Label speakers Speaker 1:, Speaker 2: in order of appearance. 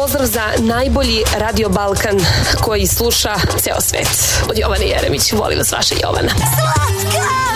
Speaker 1: pozdrav za najbolji Radio Balkan koji sluša ceo svet. Od Jovane Jeremić. Volim vas, vaša Jovana. Slatka!